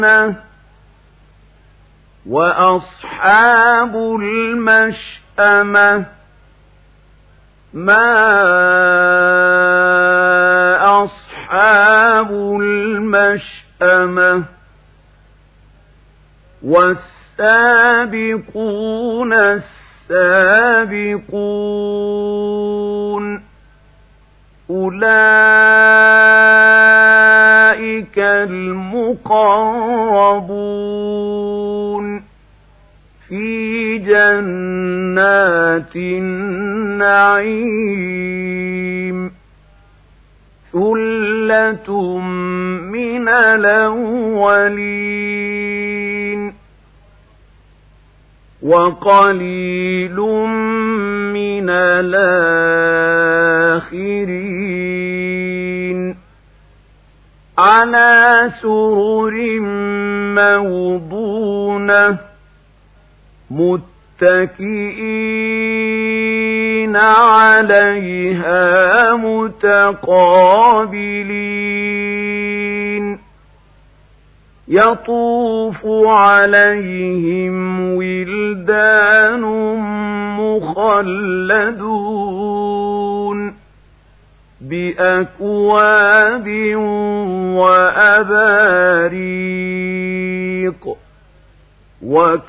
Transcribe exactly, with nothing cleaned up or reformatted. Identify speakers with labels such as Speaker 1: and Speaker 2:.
Speaker 1: وأصحاب المشأمة ما أصحاب المشأمة والسابقون السابقون أولئك المقربون في جنات النعيم ثلة من الأولين وقليل من الآخرين على سرر موضونة متكئين عليها متقابلين يطوف عليهم ولدان مخلدون بأكواب وأباريق